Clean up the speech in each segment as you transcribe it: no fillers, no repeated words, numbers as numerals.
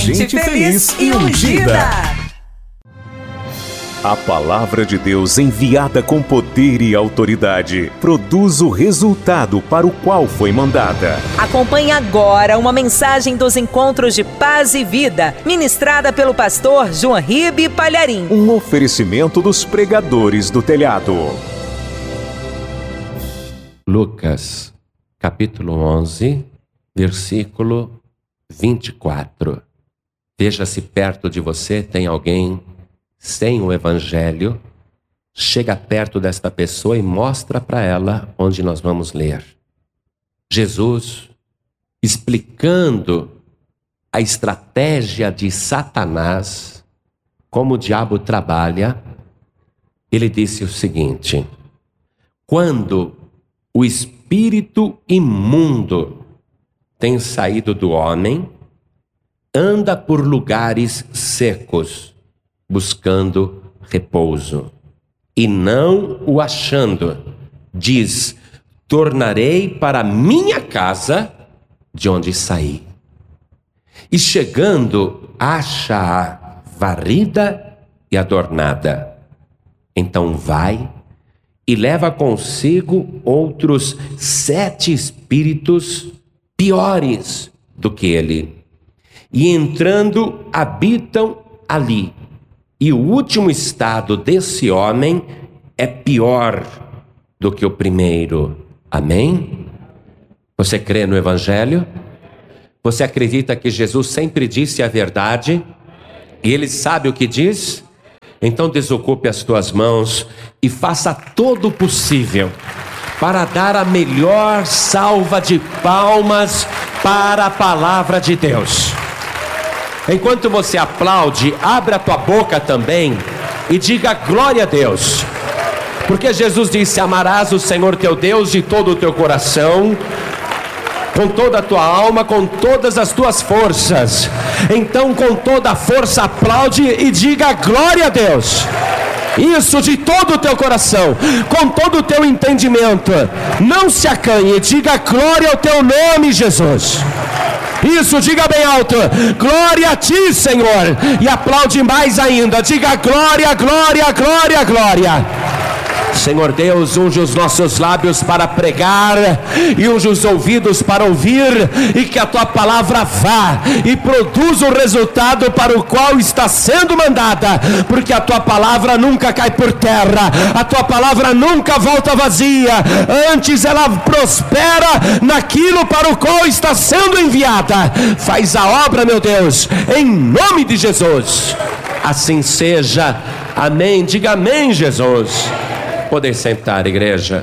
gente feliz e ungida. A palavra de Deus enviada com poder e autoridade produz o resultado para o qual foi mandada. Acompanhe agora uma mensagem dos Encontros de Paz e Vida, ministrada pelo pastor João Ribe Palharim. Um oferecimento dos pregadores do telhado. Lucas, capítulo 11, versículo 24. Veja se perto de você tem alguém sem o evangelho. Chega perto desta pessoa e mostra para ela onde nós vamos ler. Jesus, explicando a estratégia de Satanás, como o diabo trabalha, ele disse o seguinte: quando o espírito imundo tem saído do homem, anda por lugares secos, buscando repouso, e não o achando, diz: tornarei para minha casa de onde saí. E chegando, acha-a varrida e adornada. Então vai e leva consigo outros 7 espíritos piores do que ele. E entrando, habitam ali. E o último estado desse homem é pior do que o primeiro. Amém? Você crê no Evangelho? Você acredita que Jesus sempre disse a verdade? E Ele sabe o que diz? Então desocupe as tuas mãos e faça todo o possível para dar a melhor salva de palmas para a palavra de Deus. Enquanto você aplaude, abre a tua boca também e diga glória a Deus. Porque Jesus disse: amarás o Senhor teu Deus de todo o teu coração, com toda a tua alma, com todas as tuas forças. Então, com toda a força, aplaude e diga glória a Deus. Isso, de todo o teu coração, com todo o teu entendimento. Não se acanhe, diga glória ao teu nome, Jesus. Isso, diga bem alto: glória a ti, Senhor. E aplaude mais ainda, diga glória, glória, glória, glória. Senhor Deus, unge os nossos lábios para pregar e unge os ouvidos para ouvir, e que a tua palavra vá e produza o resultado para o qual está sendo mandada, porque a tua palavra nunca cai por terra, a tua palavra nunca volta vazia, antes ela prospera naquilo para o qual está sendo enviada. Faz a obra, meu Deus, em nome de Jesus. Assim seja. Amém. Diga amém, Jesus. Podem sentar, igreja.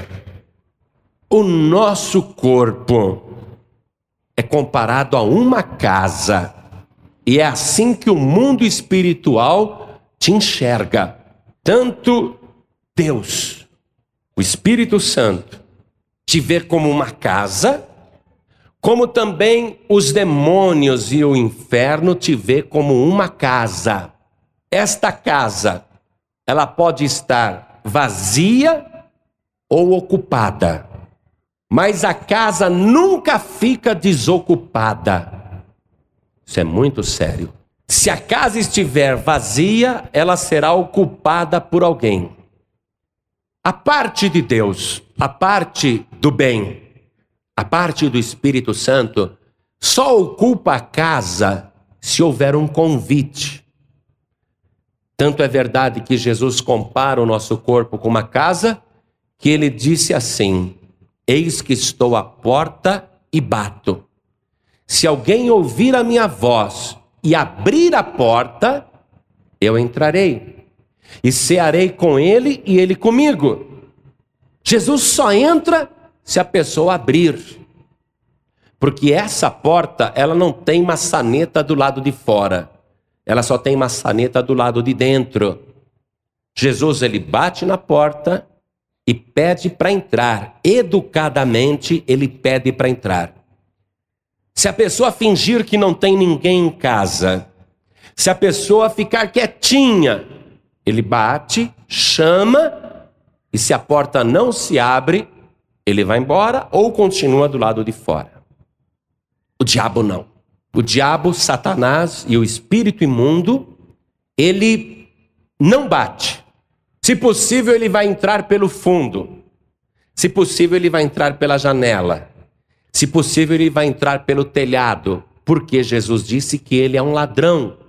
O nosso corpo é comparado a uma casa, e é assim que o mundo espiritual te enxerga. Tanto Deus, o Espírito Santo, te vê como uma casa, como também os demônios e o inferno te vê como uma casa. Esta casa, ela pode estar vazia ou ocupada, mas a casa nunca fica desocupada. Isso é muito sério. Se a casa estiver vazia, ela será ocupada por alguém. A parte de Deus, a parte do bem, a parte do Espírito Santo, só ocupa a casa se houver um convite. Tanto é verdade que Jesus compara o nosso corpo com uma casa, que ele disse assim: eis que estou à porta e bato. Se alguém ouvir a minha voz e abrir a porta, eu entrarei e cearei com ele e ele comigo. Jesus só entra se a pessoa abrir, porque essa porta, ela não tem maçaneta do lado de fora, ela só tem maçaneta do lado de dentro. Jesus, ele bate na porta e pede para entrar. Educadamente, ele pede para entrar. Se a pessoa fingir que não tem ninguém em casa, se a pessoa ficar quietinha, ele bate, chama, e se a porta não se abre, ele vai embora ou continua do lado de fora. O diabo não. O diabo, Satanás e o espírito imundo, ele não bate. Se possível, ele vai entrar pelo fundo. Se possível, ele vai entrar pela janela. Se possível, ele vai entrar pelo telhado. Porque Jesus disse que ele é um ladrão.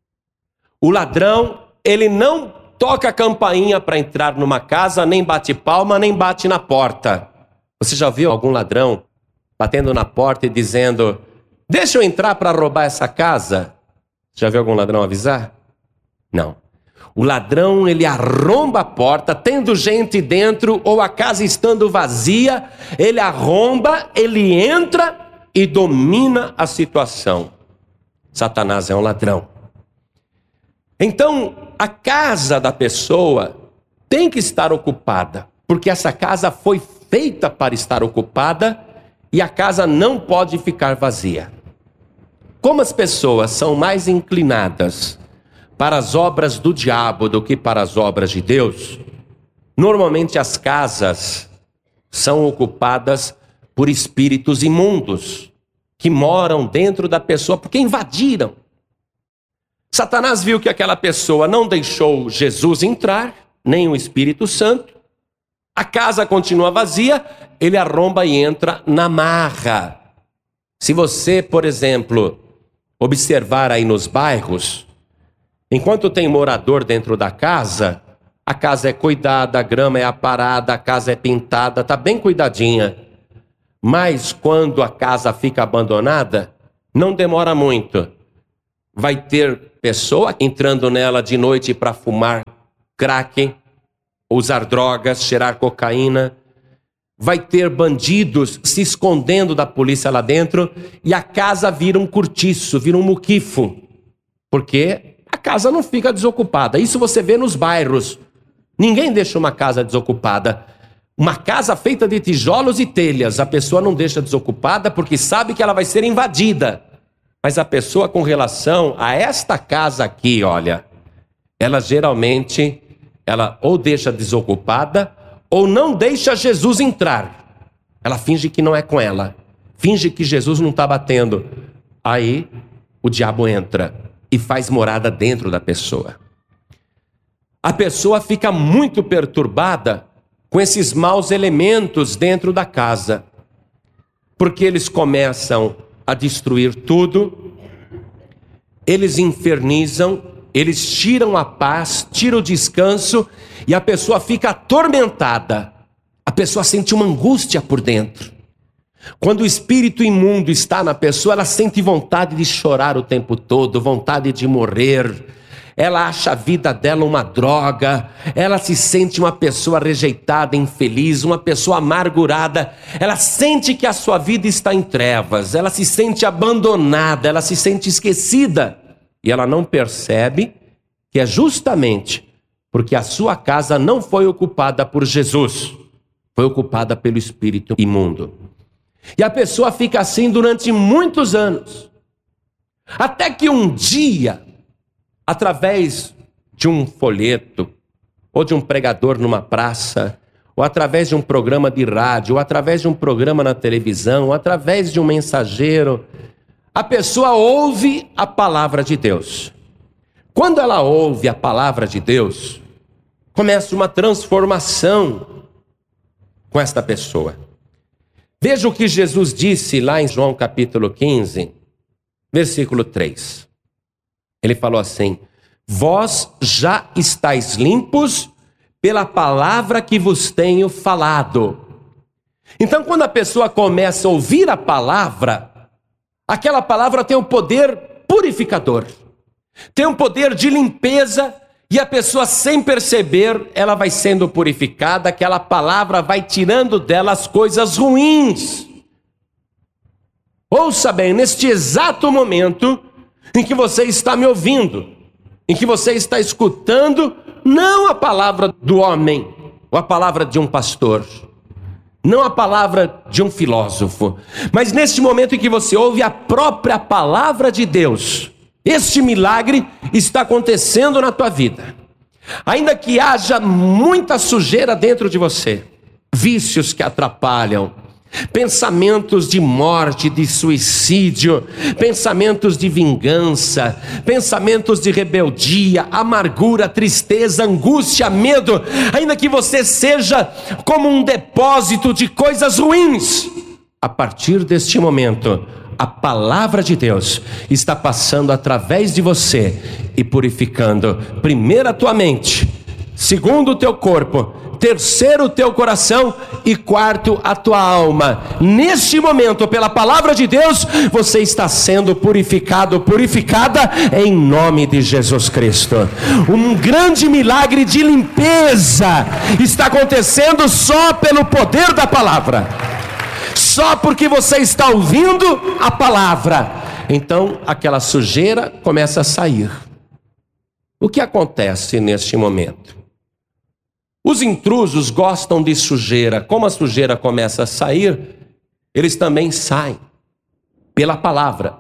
O ladrão, ele não toca a campainha para entrar numa casa, nem bate palma, nem bate na porta. Você já viu algum ladrão batendo na porta e dizendo: deixa eu entrar para roubar essa casa? Já viu algum ladrão avisar? Não. O ladrão, ele arromba a porta, tendo gente dentro ou a casa estando vazia, ele arromba, ele entra e domina a situação. Satanás é um ladrão. Então, a casa da pessoa tem que estar ocupada, porque essa casa foi feita para estar ocupada e a casa não pode ficar vazia. Como as pessoas são mais inclinadas para as obras do diabo do que para as obras de Deus, normalmente as casas são ocupadas por espíritos imundos que moram dentro da pessoa porque invadiram. Satanás viu que aquela pessoa não deixou Jesus entrar, nem o Espírito Santo. A casa continua vazia, ele arromba e entra na marra. Se você, por exemplo, observar aí nos bairros, enquanto tem morador dentro da casa, a casa é cuidada, a grama é aparada, a casa é pintada, está bem cuidadinha. Mas quando a casa fica abandonada, não demora muito. Vai ter pessoa entrando nela de noite para fumar crack, usar drogas, cheirar cocaína. Vai ter bandidos se escondendo da polícia lá dentro e a casa vira um cortiço, vira um muquifo. Porque a casa não fica desocupada. Isso você vê nos bairros. Ninguém deixa uma casa desocupada. Uma casa feita de tijolos e telhas, a pessoa não deixa desocupada porque sabe que ela vai ser invadida. Mas a pessoa com relação a esta casa aqui, olha, ela geralmente, ela ou deixa desocupada ou não deixa Jesus entrar. Ela finge que não é com ela. Finge que Jesus não está batendo. Aí o diabo entra e faz morada dentro da pessoa. A pessoa fica muito perturbada com esses maus elementos dentro da casa, porque eles começam a destruir tudo, eles infernizam, eles tiram a paz, tiram o descanso, e a pessoa fica atormentada, a pessoa sente uma angústia por dentro. Quando o espírito imundo está na pessoa, ela sente vontade de chorar o tempo todo, vontade de morrer. Ela acha a vida dela uma droga, ela se sente uma pessoa rejeitada, infeliz, uma pessoa amargurada, ela sente que a sua vida está em trevas, ela se sente abandonada, ela se sente esquecida, e ela não percebe que é justamente porque a sua casa não foi ocupada por Jesus, foi ocupada pelo espírito imundo. E a pessoa fica assim durante muitos anos, até que um dia, através de um folheto, ou de um pregador numa praça, ou através de um programa de rádio, ou através de um programa na televisão, ou através de um mensageiro, a pessoa ouve a palavra de Deus. Quando ela ouve a palavra de Deus, começa uma transformação com esta pessoa. Veja o que Jesus disse lá em João capítulo 15, versículo 3. Ele falou assim: vós já estáis limpos pela palavra que vos tenho falado. Então, quando a pessoa começa a ouvir a palavra, aquela palavra tem um poder purificador, tem um poder de limpeza, e a pessoa, sem perceber, ela vai sendo purificada, aquela palavra vai tirando dela as coisas ruins. Ouça bem, neste exato momento em que você está me ouvindo, em que você está escutando, não a palavra do homem, ou a palavra de um pastor, não a palavra de um filósofo, mas neste momento em que você ouve a própria palavra de Deus, este milagre está acontecendo na tua vida. Ainda que haja muita sujeira dentro de você, vícios que atrapalham, pensamentos de morte, de suicídio, pensamentos de vingança, pensamentos de rebeldia, amargura, tristeza, angústia, medo, ainda que você seja como um depósito de coisas ruins, a partir deste momento, a palavra de Deus está passando através de você e purificando, primeiro a tua mente, segundo o teu corpo, terceiro o teu coração e quarto a tua alma. Neste momento, pela palavra de Deus, você está sendo purificado, purificada em nome de Jesus Cristo. Um grande milagre de limpeza está acontecendo só pelo poder da palavra, só porque você está ouvindo a palavra. Então aquela sujeira começa a sair. O que acontece neste momento? Os intrusos gostam de sujeira. Como a sujeira começa a sair, eles também saem pela palavra.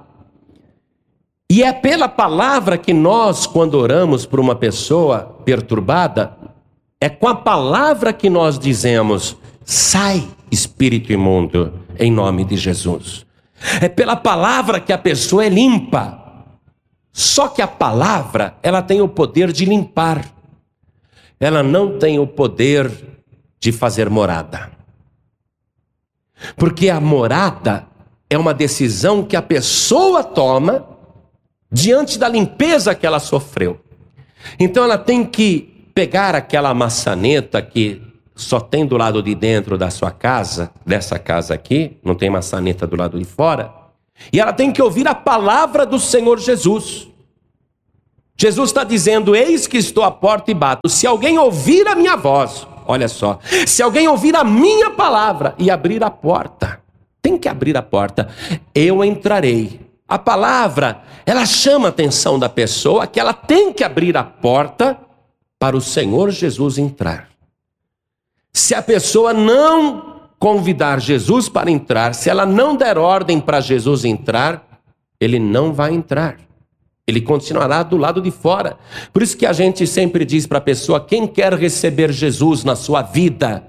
E é pela palavra que nós, quando oramos por uma pessoa perturbada, é com a palavra que nós dizemos: sai, espírito imundo, em nome de Jesus. É pela palavra que a pessoa é limpa. Só que a palavra, ela tem o poder de limpar. Ela não tem o poder de fazer morada. Porque a morada é uma decisão que a pessoa toma diante da limpeza que ela sofreu. Então ela tem que pegar aquela maçaneta que só tem do lado de dentro da sua casa, dessa casa aqui, não tem maçaneta do lado de fora, e ela tem que ouvir a palavra do Senhor Jesus. Jesus está dizendo: eis que estou à porta e bato. Se alguém ouvir a minha voz, olha só, se alguém ouvir a minha palavra e abrir a porta, tem que abrir a porta, eu entrarei. A palavra, ela chama a atenção da pessoa que ela tem que abrir a porta para o Senhor Jesus entrar. Se a pessoa não convidar Jesus para entrar, se ela não der ordem para Jesus entrar, ele não vai entrar. Ele continuará do lado de fora. Por isso que a gente sempre diz para a pessoa: quem quer receber Jesus na sua vida?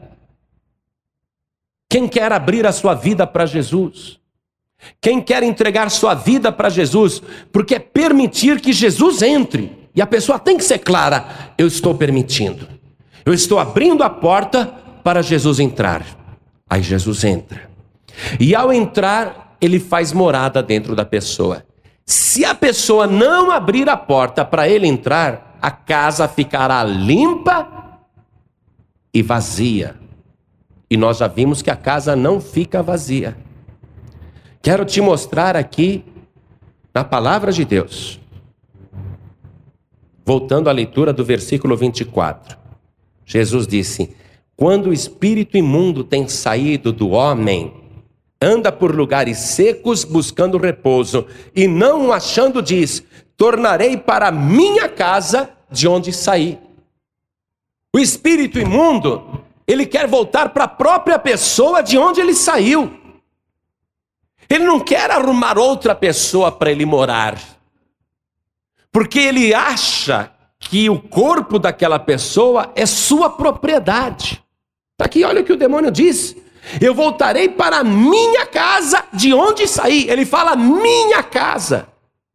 Quem quer abrir a sua vida para Jesus? Quem quer entregar sua vida para Jesus? Porque é permitir que Jesus entre. E a pessoa tem que ser clara: eu estou permitindo. Eu estou abrindo a porta para Jesus entrar. Aí Jesus entra. E ao entrar, ele faz morada dentro da pessoa. Se a pessoa não abrir a porta para ele entrar, a casa ficará limpa e vazia. E nós já vimos que a casa não fica vazia. Quero te mostrar aqui, na palavra de Deus, voltando à leitura do versículo 24. Jesus disse: quando o espírito imundo tem saído do homem, anda por lugares secos buscando repouso, e não o achando, diz: tornarei para a minha casa de onde saí. O espírito imundo, ele quer voltar para a própria pessoa de onde ele saiu. Ele não quer arrumar outra pessoa para ele morar, porque ele acha que o corpo daquela pessoa é sua propriedade. Aqui olha o que o demônio diz: eu voltarei para a minha casa de onde saí. Ele fala minha casa.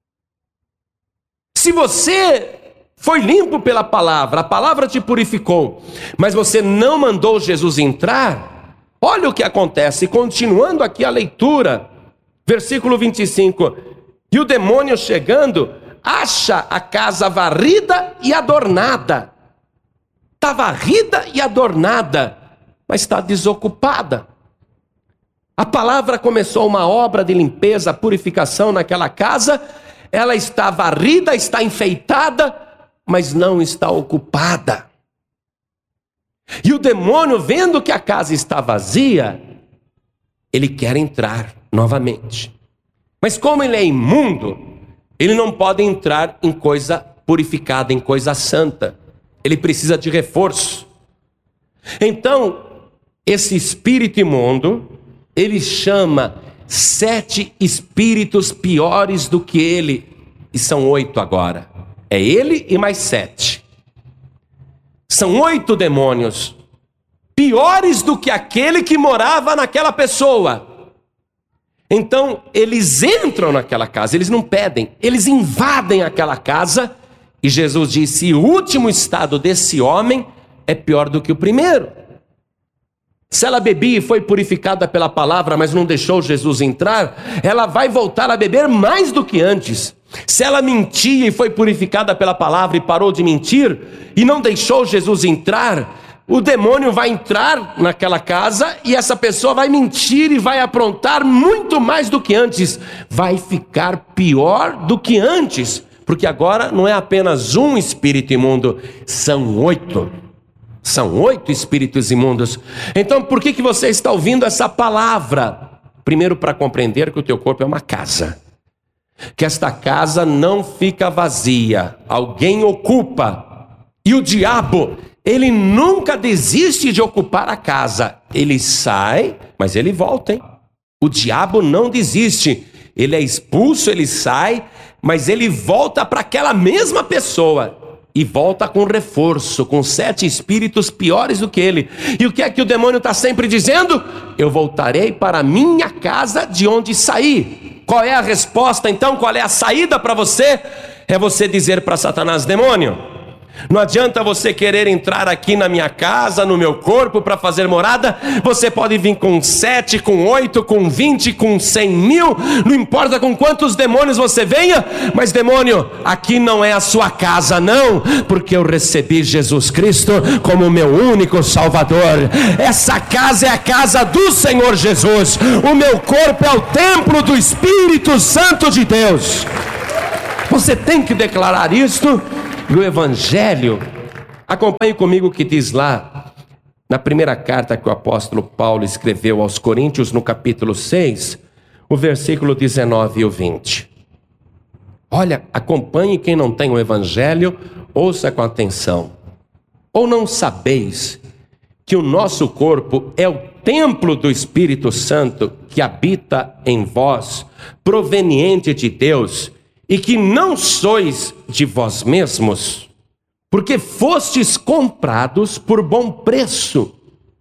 Se você foi limpo pela palavra, a palavra te purificou, mas você não mandou Jesus entrar, olha o que acontece. Continuando aqui a leitura, versículo 25. E o demônio, chegando, acha a casa varrida e adornada. Está varrida e adornada, mas está desocupada. A palavra começou uma obra de limpeza, purificação naquela casa. Ela está varrida, está enfeitada, mas não está ocupada. E o demônio, vendo que a casa está vazia, ele quer entrar novamente. Mas como ele é imundo, ele não pode entrar em coisa purificada, em coisa santa. Ele precisa de reforço. Então, esse espírito imundo, ele chama 7 espíritos piores do que ele, e são 8 agora. É ele e mais 7. São 8 demônios. piores do que aquele que morava naquela pessoa. Então, eles entram naquela casa, eles não pedem, eles invadem aquela casa, e Jesus disse: o último estado desse homem é pior do que o primeiro. Se ela bebia e foi purificada pela palavra, mas não deixou Jesus entrar, ela vai voltar a beber mais do que antes. Se ela mentia e foi purificada pela palavra e parou de mentir, e não deixou Jesus entrar, o demônio vai entrar naquela casa e essa pessoa vai mentir e vai aprontar muito mais do que antes. Vai ficar pior do que antes, porque agora não é apenas um espírito imundo, são 8. São 8 espíritos imundos. Então por que você está ouvindo essa palavra? Primeiro, para compreender que o teu corpo é uma casa, que esta casa não fica vazia, alguém ocupa. E o diabo, ele nunca desiste de ocupar a casa. Ele sai, mas ele volta, hein? O diabo não desiste. Ele é expulso, ele sai, mas ele volta para aquela mesma pessoa. E volta com reforço, com 7 espíritos piores do que ele. E o que é que o demônio está sempre dizendo? Eu voltarei para a minha casa de onde saí. Qual é a resposta então? Qual é a saída para você? É você dizer para Satanás: demônio, não adianta você querer entrar aqui na minha casa, no meu corpo, para fazer morada. Você pode vir com 7, com 8, com 20, com 100 mil, não importa com quantos demônios você venha, mas demônio, aqui não é a sua casa não, porque eu recebi Jesus Cristo como meu único Salvador. Essa casa é a casa do Senhor Jesus, o meu corpo é o templo do Espírito Santo de Deus. Você tem que declarar isto. E o Evangelho, acompanhe comigo o que diz lá, na primeira carta que o apóstolo Paulo escreveu aos Coríntios, no capítulo 6, o versículo 19 e o 20. Olha, acompanhe, quem não tem o Evangelho, ouça com atenção. Ou não sabeis que o nosso corpo é o templo do Espírito Santo que habita em vós, proveniente de Deus, e que não sois de vós mesmos, porque fostes comprados por bom preço.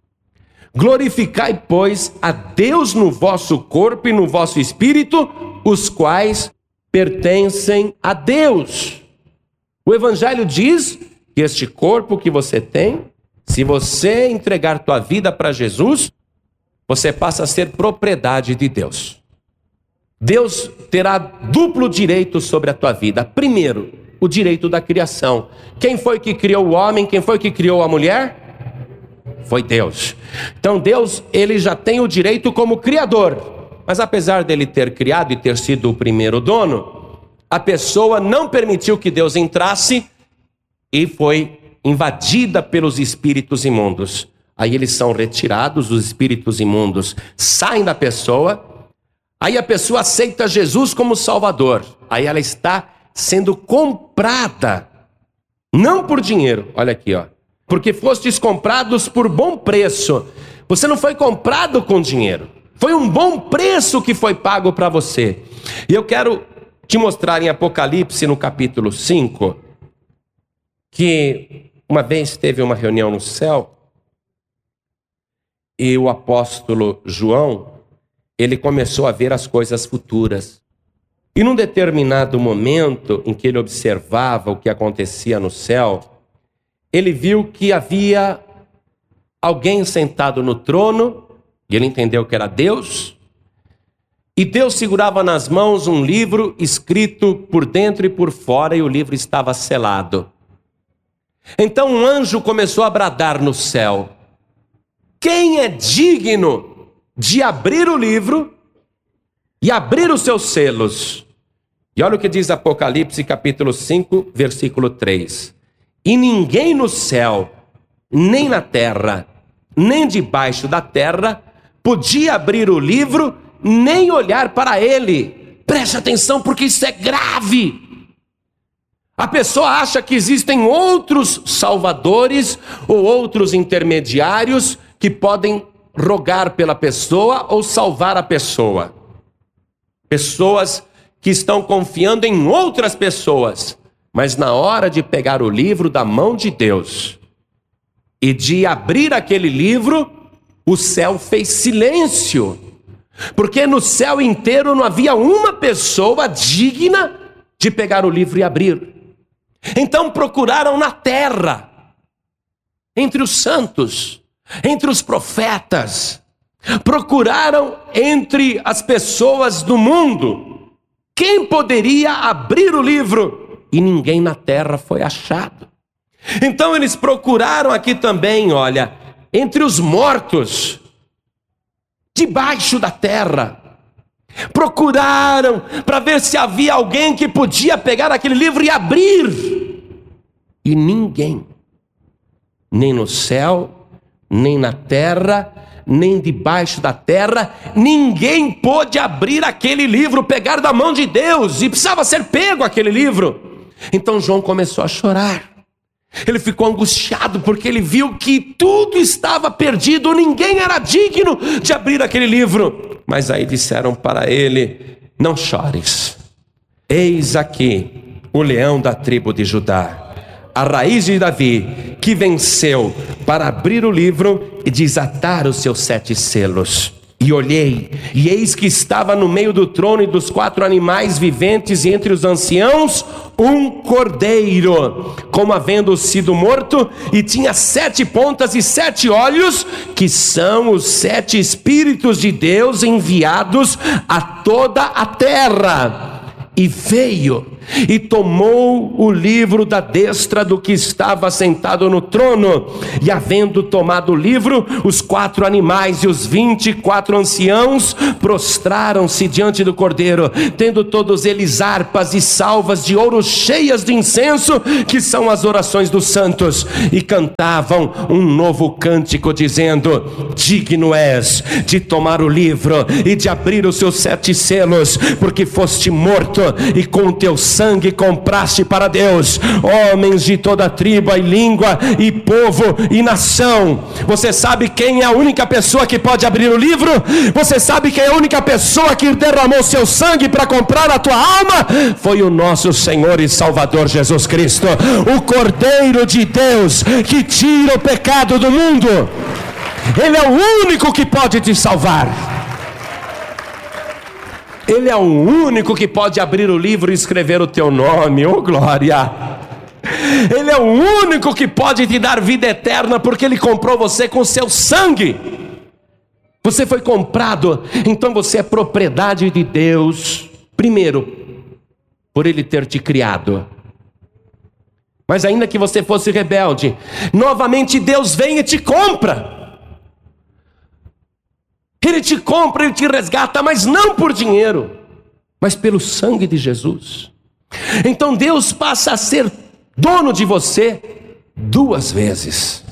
Glorificai, pois, a Deus no vosso corpo e no vosso espírito, os quais pertencem a Deus. O Evangelho diz que este corpo que você tem, se você entregar tua vida para Jesus, você passa a ser propriedade de Deus. Deus terá duplo direito sobre a tua vida. Primeiro, o direito da criação. Quem foi que criou o homem? Quem foi que criou a mulher? Foi Deus. Então Deus, ele já tem o direito como criador. Mas apesar dele ter criado e ter sido o primeiro dono, a pessoa não permitiu que Deus entrasse e foi invadida pelos espíritos imundos. Aí eles são retirados, os espíritos imundos saem da pessoa. Aí a pessoa aceita Jesus como Salvador. Aí ela está sendo comprada, não por dinheiro. Olha aqui, ó. Porque fostes comprados por bom preço. Você não foi comprado com dinheiro. Foi um bom preço que foi pago para você. E eu quero te mostrar em Apocalipse, no capítulo 5, que uma vez teve uma reunião no céu e o apóstolo João, ele começou a ver as coisas futuras. E num determinado momento em que ele observava o que acontecia no céu, ele viu que havia alguém sentado no trono, e ele entendeu que era Deus, e Deus segurava nas mãos um livro escrito por dentro e por fora, e o livro estava selado. Então um anjo começou a bradar no céu: quem é digno de abrir o livro e abrir os seus selos? E olha o que diz Apocalipse capítulo 5, versículo 3. E ninguém no céu, nem na terra, nem debaixo da terra, podia abrir o livro, nem olhar para ele. Preste atenção, porque isso é grave. A pessoa acha que existem outros salvadores ou outros intermediários que podem rogar pela pessoa ou salvar a pessoa. Pessoas que estão confiando em outras pessoas, mas na hora de pegar o livro da mão de Deus e de abrir aquele livro, o céu fez silêncio. Porque no céu inteiro não havia uma pessoa digna de pegar o livro e abrir. Então procuraram na terra, entre os santos, entre os profetas, procuraram entre as pessoas do mundo, quem poderia abrir o livro, e ninguém na terra foi achado. Então eles procuraram aqui também, olha, entre os mortos, debaixo da terra, procuraram para ver se havia alguém que podia pegar aquele livro e abrir, e ninguém, nem no céu, nem na terra, nem debaixo da terra, ninguém pôde abrir aquele livro, pegar da mão de Deus, e precisava ser pego aquele livro. Então João começou a chorar. Ele ficou angustiado porque ele viu que tudo estava perdido, ninguém era digno de abrir aquele livro. Mas aí disseram para ele: não chores, eis aqui o leão da tribo de Judá, a raiz de Davi, que venceu para abrir o livro e desatar os seus 7 selos. E olhei, e eis que estava no meio do trono e dos 4 animais viventes, e entre os anciãos um cordeiro, como havendo sido morto, e tinha 7 pontas e 7 olhos, que são os 7 Espíritos de Deus enviados a toda a terra. E veio e tomou o livro da destra do que estava sentado no trono. E havendo tomado o livro, os 4 animais e os 24 anciãos prostraram-se diante do cordeiro, tendo todos eles harpas e salvas de ouro cheias de incenso, que são as orações dos santos, e cantavam um novo cântico, dizendo: digno és de tomar o livro e de abrir os seus 7 selos, porque foste morto e com o teu sangue compraste para Deus homens de toda tribo e língua e povo e nação. Você sabe quem é a única pessoa que pode abrir o livro? Você sabe quem é a única pessoa que derramou seu sangue para comprar a tua alma? Foi o nosso Senhor e Salvador Jesus Cristo, o Cordeiro de Deus que tira o pecado do mundo. Ele é o único que pode te salvar. Ele é o único que pode abrir o livro e escrever o teu nome, oh glória! Ele é o único que pode te dar vida eterna, porque Ele comprou você com seu sangue. Você foi comprado, então você é propriedade de Deus. Primeiro, por Ele ter te criado. Mas ainda que você fosse rebelde, novamente Deus vem e te compra. Ele te compra, Ele te resgata, mas não por dinheiro, mas pelo sangue de Jesus. Então Deus passa a ser dono de você 2 vezes.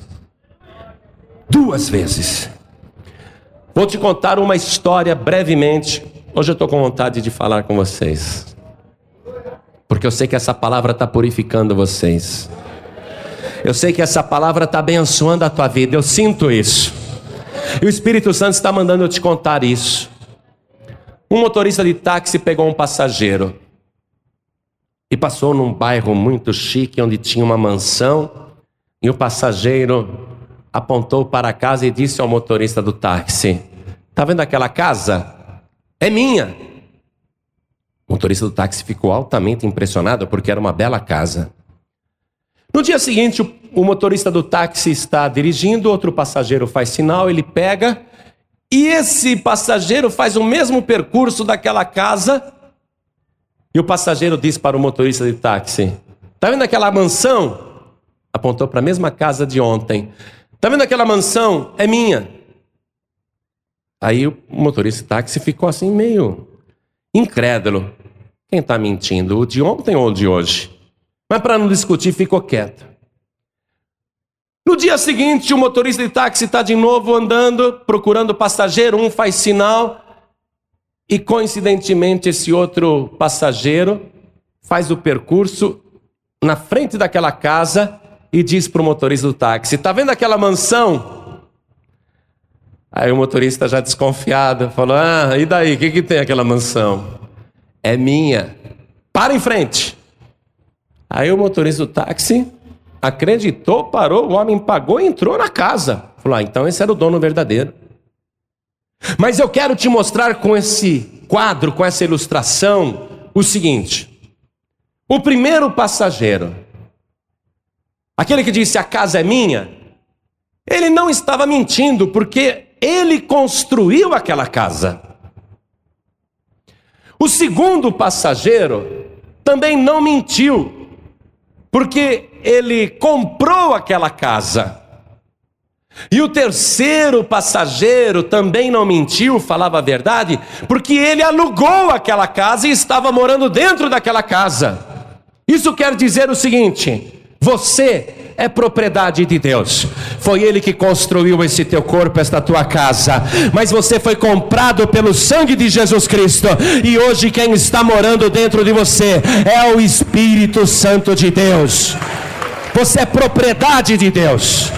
2 vezes. Vou te contar uma história brevemente. Hoje eu estou com vontade de falar com vocês, porque eu sei que essa palavra está purificando vocês. Eu sei que essa palavra está abençoando a tua vida, eu sinto isso. E o Espírito Santo está mandando eu te contar isso. Um motorista de táxi pegou um passageiro e passou num bairro muito chique, onde tinha uma mansão. E o passageiro apontou para a casa e disse ao motorista do táxi: está vendo aquela casa? É minha. O motorista do táxi ficou altamente impressionado, porque era uma bela casa. No dia seguinte, o motorista do táxi está dirigindo, outro passageiro faz sinal, ele pega, e esse passageiro faz o mesmo percurso daquela casa, e o passageiro diz para o motorista de táxi: está vendo aquela mansão? Apontou para a mesma casa de ontem. Está vendo aquela mansão? É minha. Aí o motorista de táxi ficou assim meio incrédulo. Quem está mentindo? O de ontem ou o de hoje? Mas para não discutir, ficou quieto. No dia seguinte, o motorista de táxi está de novo andando, procurando passageiro. Um faz sinal e, coincidentemente, esse outro passageiro faz o percurso na frente daquela casa e diz para o motorista do táxi: está vendo aquela mansão? Aí o motorista, já desconfiado, falou: ah, e daí? O que tem aquela mansão? É minha. Para em frente. Aí o motorista do táxi acreditou, parou, o homem pagou e entrou na casa. Falou, então esse era o dono verdadeiro. Mas eu quero te mostrar com esse quadro, com essa ilustração, o seguinte. O primeiro passageiro, aquele que disse a casa é minha, ele não estava mentindo, porque ele construiu aquela casa. O segundo passageiro também não mentiu, porque ele comprou aquela casa. E o terceiro passageiro também não mentiu, falava a verdade, porque ele alugou aquela casa e estava morando dentro daquela casa. Isso quer dizer o seguinte: você é propriedade de Deus. Foi Ele que construiu esse teu corpo, esta tua casa. Mas você foi comprado pelo sangue de Jesus Cristo. E hoje quem está morando dentro de você é o Espírito Santo de Deus. Você é propriedade de Deus.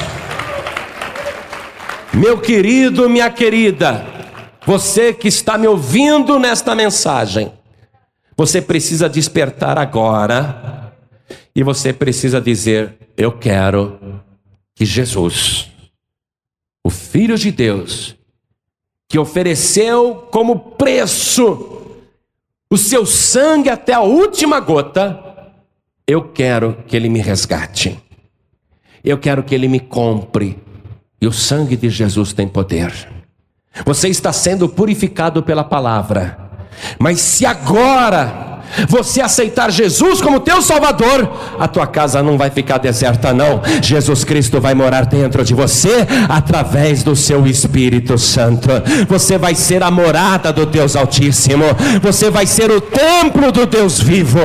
Meu querido, minha querida, você que está me ouvindo nesta mensagem, você precisa despertar agora. E você precisa dizer: eu quero que Jesus, o Filho de Deus, que ofereceu como preço o seu sangue até a última gota, eu quero que Ele me resgate. Eu quero que Ele me compre. E o sangue de Jesus tem poder. Você está sendo purificado pela palavra. Mas se agora você aceitar Jesus como teu Salvador, a tua casa não vai ficar deserta não. Jesus Cristo vai morar dentro de você através do seu Espírito Santo. Você vai ser a morada do Deus Altíssimo. Você vai ser o templo do Deus vivo.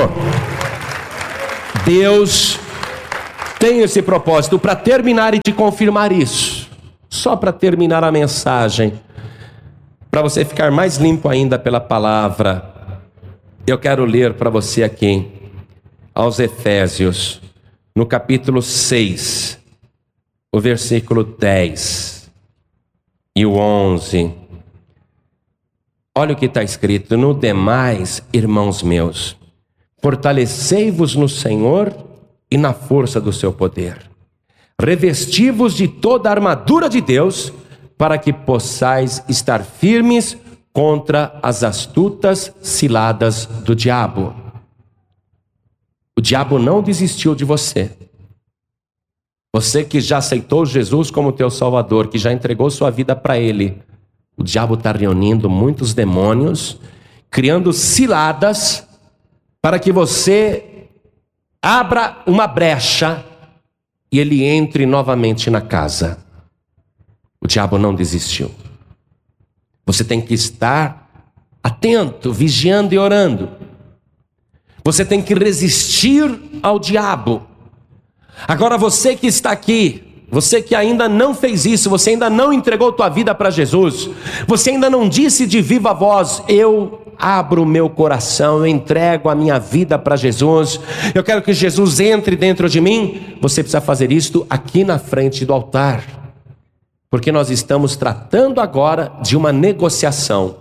Deus tem esse propósito. Para terminar e te confirmar isso, só para terminar a mensagem, para você ficar mais limpo ainda pela palavra, eu quero ler para você aqui, aos Efésios, no capítulo 6, o versículo 10 e o 11. Olha o que está escrito: no demais, irmãos meus, fortalecei-vos no Senhor e na força do seu poder. Revesti-vos de toda a armadura de Deus, para que possais estar firmes contra as astutas ciladas do diabo. O diabo não desistiu de você. Você que já aceitou Jesus como teu Salvador, que já entregou sua vida para Ele, o diabo está reunindo muitos demônios, criando ciladas, para que você abra uma brecha e ele entre novamente na casa. O diabo não desistiu. Você tem que estar atento, vigiando e orando. Você tem que resistir ao diabo. Agora você que está aqui, você que ainda não fez isso, você ainda não entregou tua vida para Jesus, você ainda não disse de viva voz: eu abro o meu coração, eu entrego a minha vida para Jesus, eu quero que Jesus entre dentro de mim. Você precisa fazer isto aqui na frente do altar, porque nós estamos tratando agora de uma negociação.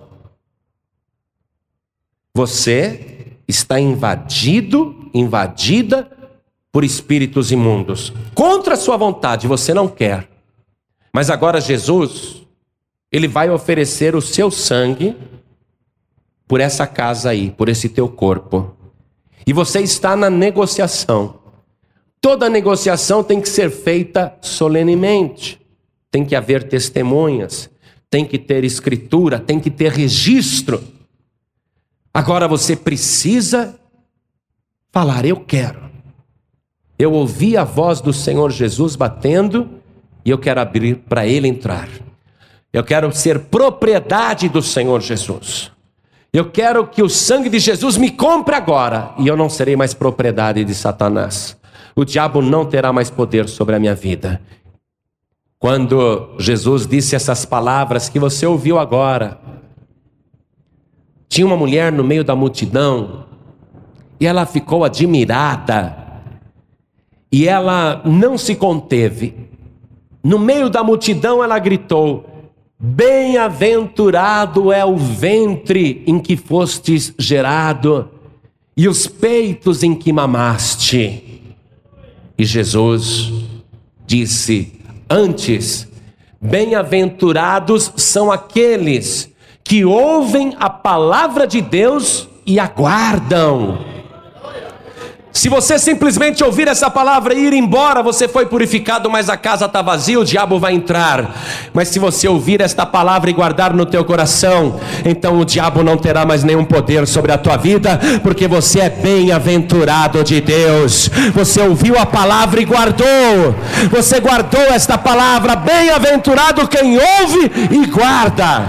Você está invadida por espíritos imundos, contra a sua vontade, você não quer. Mas agora Jesus, Ele vai oferecer o seu sangue por essa casa aí, por esse teu corpo. E você está na negociação. Toda negociação tem que ser feita solenemente. Tem que haver testemunhas, tem que ter escritura, tem que ter registro. Agora você precisa falar: eu quero. Eu ouvi a voz do Senhor Jesus batendo e eu quero abrir para Ele entrar. Eu quero ser propriedade do Senhor Jesus. Eu quero que o sangue de Jesus me compre agora, e eu não serei mais propriedade de Satanás. O diabo não terá mais poder sobre a minha vida. Quando Jesus disse essas palavras que você ouviu agora, tinha uma mulher no meio da multidão, e ela ficou admirada, e ela não se conteve. No meio da multidão ela gritou: bem-aventurado é o ventre em que fostes gerado, e os peitos em que mamaste. E Jesus disse: antes, bem-aventurados são aqueles que ouvem a palavra de Deus e aguardam. Se você simplesmente ouvir essa palavra e ir embora, você foi purificado, mas a casa está vazia, o diabo vai entrar. Mas se você ouvir esta palavra e guardar no teu coração, então o diabo não terá mais nenhum poder sobre a tua vida, porque você é bem-aventurado de Deus. Você ouviu a palavra e guardou. Você guardou esta palavra. Bem-aventurado quem ouve e guarda.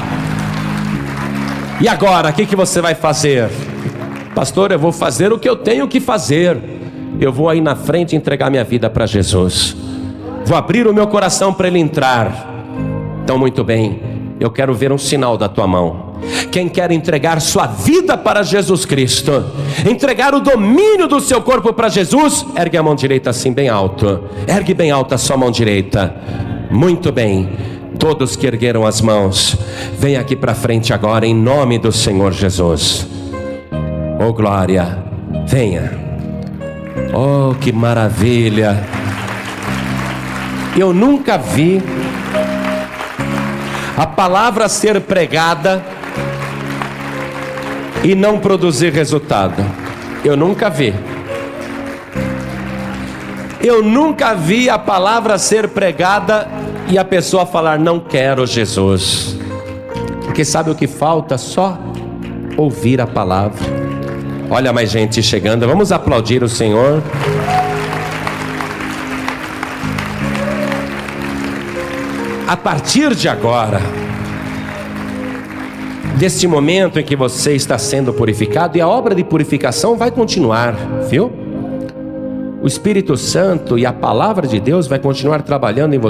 E agora, o que você vai fazer? Pastor, eu vou fazer o que eu tenho que fazer. Eu vou aí na frente entregar minha vida para Jesus. Vou abrir o meu coração para Ele entrar. Então, muito bem, eu quero ver um sinal da tua mão. Quem quer entregar sua vida para Jesus Cristo, entregar o domínio do seu corpo para Jesus, ergue a mão direita assim bem alto. Ergue bem alta a sua mão direita. Muito bem. Todos que ergueram as mãos, vem aqui para frente agora em nome do Senhor Jesus. Oh glória, venha. Oh que maravilha. Eu nunca vi a palavra ser pregada e não produzir resultado. Eu nunca vi. Eu nunca vi a palavra ser pregada e a pessoa falar: não quero Jesus. Porque sabe o que falta? Só ouvir a palavra. Olha mais gente chegando, vamos aplaudir o Senhor. A partir de agora, deste momento em que você está sendo purificado, e a obra de purificação vai continuar, viu? O Espírito Santo e a palavra de Deus vai continuar trabalhando em você.